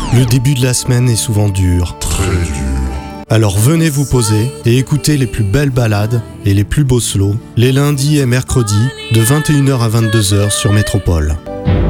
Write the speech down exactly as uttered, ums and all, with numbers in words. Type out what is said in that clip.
Le début de la semaine est souvent dur. Très dur. Alors venez vous poser et écoutez les plus belles ballades et les plus beaux slows les lundis et mercredis de vingt et une heures à vingt-deux heures sur Métropole.